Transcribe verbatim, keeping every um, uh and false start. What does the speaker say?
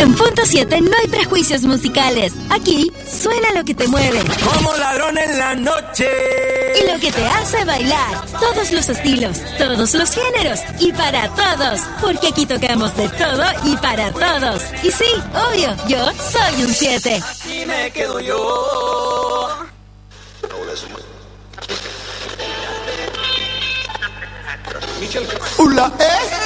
En Punto siete no hay prejuicios musicales. Aquí suena lo que te mueve. Como ladrón en la noche. Y lo que te hace bailar. Todos los estilos, todos los géneros y para todos. Porque aquí tocamos de todo y para todos. Y sí, obvio, yo soy un siete. Aquí me quedo yo. Hola, ¿eh?